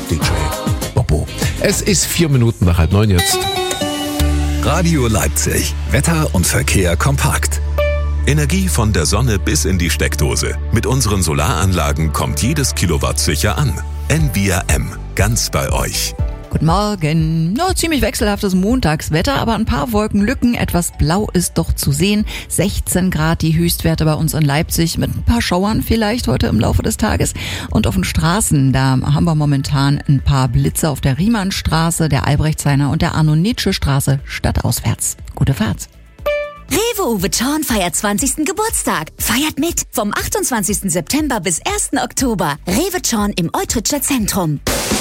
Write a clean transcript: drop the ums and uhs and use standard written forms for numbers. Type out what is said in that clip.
DJ Bobo. Es ist 4 Minuten nach 8:30 jetzt. Radio Leipzig. Wetter und Verkehr kompakt. Energie von der Sonne bis in die Steckdose. Mit unseren Solaranlagen kommt jedes Kilowatt sicher an. NVRM. Ganz bei euch. Guten Morgen. Ziemlich wechselhaftes Montagswetter, aber ein paar Wolkenlücken. Etwas blau ist doch zu sehen. 16 Grad die Höchstwerte bei uns in Leipzig mit ein paar Schauern vielleicht heute im Laufe des Tages. Und auf den Straßen, da haben wir momentan ein paar Blitze auf der Riemannstraße, der Albrechtshainer und der Arno-Nitsche-Straße stadtauswärts. Gute Fahrt. Rewe Uwe Zorn feiert 20. Geburtstag. Feiert mit vom 28. September bis 1. Oktober. Rewe Zorn im Eutritscher Zentrum.